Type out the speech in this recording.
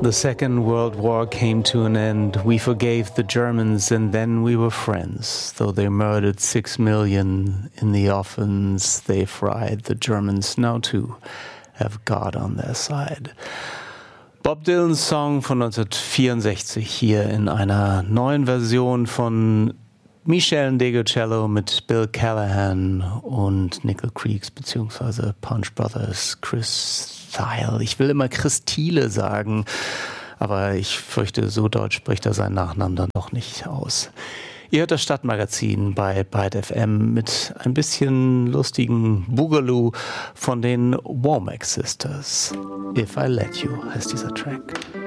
The Second World War came to an end. We forgave the Germans and then we were friends. Though they murdered 6 million in the ovens they fried, the Germans now too have God on their side. Bob Dylans Song von 1964 hier in einer neuen Version von Michel Ndegeocello mit Bill Callahan und Nickel Creeks bzw. Punch Brothers, Chris Thile. Ich will immer Chris Thiele sagen, aber ich fürchte, so deutsch spricht er seinen Nachnamen dann doch nicht aus. Ihr hört das Stadtmagazin bei Byte FM mit ein bisschen lustigen Boogaloo von den Womack Sisters. If I Let You heißt dieser Track.